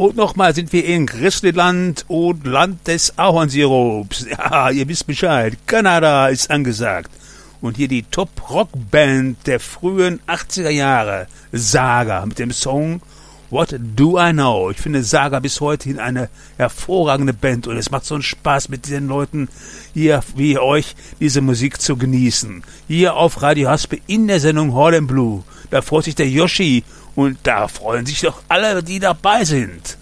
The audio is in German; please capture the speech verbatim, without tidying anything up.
Und nochmal sind wir in Grizzlyland und Land des Ahornsirups. Ja, ihr wisst Bescheid. Kanada ist angesagt. Und hier die Top-Rock-Band der frühen achtziger Jahre. Saga mit dem Song What Do I Know? Ich finde Saga bis heute hin eine hervorragende Band. Und es macht so einen Spaß, mit den Leuten hier wie euch diese Musik zu genießen. Hier auf Radio Haspe in der Sendung Hall and Blue. Da freut sich der Yoshi. Und da freuen sich doch alle, die dabei sind.